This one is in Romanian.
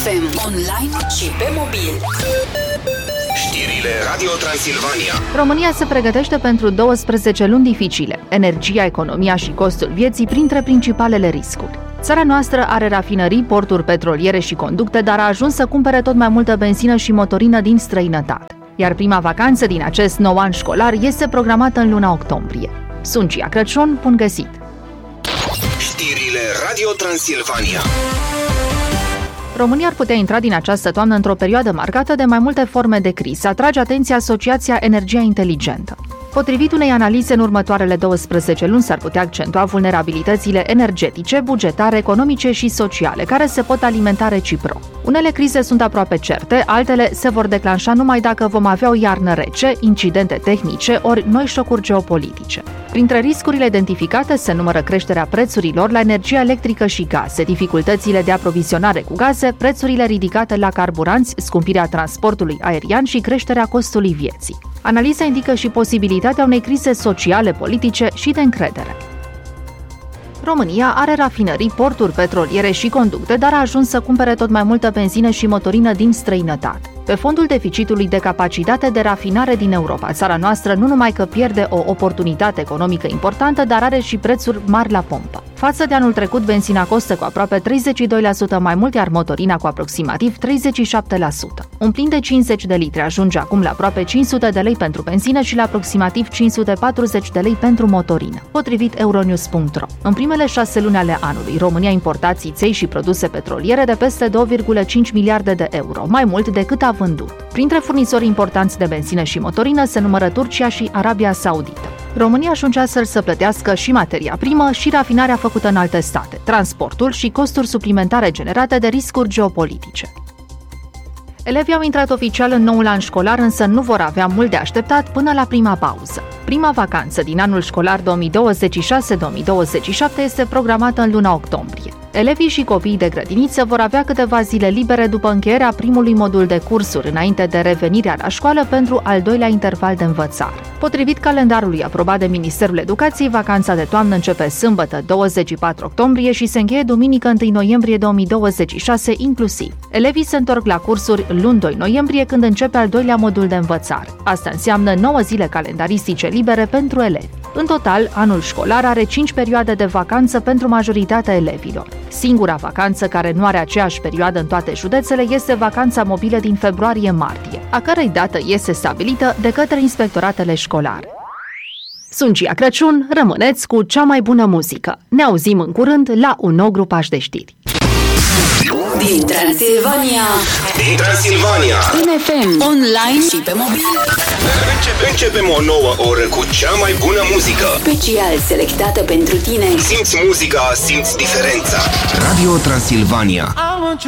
FM, online și pe mobil. Știrile Radio Transilvania. România se pregătește pentru 12 luni dificile. Energia, economia și costul vieții printre principalele riscuri. Țara noastră are rafinării, porturi petroliere și conducte, dar a ajuns să cumpere tot mai multă benzină și motorină din străinătate. Iar prima vacanță din acest nou an școlar este programată în luna octombrie. Sunt Cia Crăciun, bun găsit! Știrile Radio Transilvania. România ar putea intra din această toamnă într-o perioadă marcată de mai multe forme de criză, atrage atenția Asociația Energia Inteligentă. Potrivit unei analize, în următoarele 12 luni s-ar putea accentua vulnerabilitățile energetice, bugetare, economice și sociale, care se pot alimenta reciproc. Unele crize sunt aproape certe, altele se vor declanșa numai dacă vom avea o iarnă rece, incidente tehnice ori noi șocuri geopolitice. Printre riscurile identificate se numără creșterea prețurilor la energia electrică și gaze, dificultățile de aprovizionare cu gaze, prețurile ridicate la carburanți, scumpirea transportului aerian și creșterea costului vieții. Analiza indică și posibilitatea unei crize sociale, politice și de încredere. România are rafinării, porturi petroliere și conducte, dar a ajuns să cumpere tot mai multă benzină și motorină din străinătate. Pe fondul deficitului de capacitate de rafinare din Europa, țara noastră nu numai că pierde o oportunitate economică importantă, dar are și prețuri mari la pompă. Față de anul trecut, benzina costă cu aproape 32% mai mult, iar motorina cu aproximativ 37%. Un plin de 50 de litri ajunge acum la aproape 500 de lei pentru benzină și la aproximativ 540 de lei pentru motorină, potrivit Euronews.ro. În primele 6 luni ale anului, România a importat țiței și produse petroliere de peste 2,5 miliarde de euro, mai mult decât a vândut. Printre furnizorii importanți de benzină și motorină se numără Turcia și Arabia Saudită. România ajunge astfel să plătească și materia primă și rafinarea făcută în alte state, transportul și costuri suplimentare generate de riscuri geopolitice. Elevii au intrat oficial în noul an școlar, însă nu vor avea mult de așteptat până la prima pauză. Prima vacanță din anul școlar 2026-2027 este programată în luna octombrie. Elevii și copiii de grădiniță vor avea câteva zile libere după încheierea primului modul de cursuri, înainte de revenirea la școală pentru al doilea interval de învățare. Potrivit calendarului aprobat de Ministerul Educației, vacanța de toamnă începe sâmbătă 24 octombrie și se încheie duminică 1 noiembrie 2026 inclusiv. Elevii se întorc la cursuri luni 2 noiembrie, când începe al doilea modul de învățare. Asta înseamnă 9 zile calendaristice libere pentru elevi. În total, anul școlar are 5 perioade de vacanță pentru majoritatea elevilor. Singura vacanță care nu are aceeași perioadă în toate județele este vacanța mobilă din februarie-martie, a cărei dată este stabilită de către inspectoratele școlare. Sunt Cia Crăciun, rămâneți cu cea mai bună muzică. Ne auzim în curând la un nou grupaj de știri. Din Transilvania. În FM, online și pe mobil. Începem o nouă oră cu cea mai bună muzică. Special selectată pentru tine. Simți muzica, simți diferența. Radio Transilvania.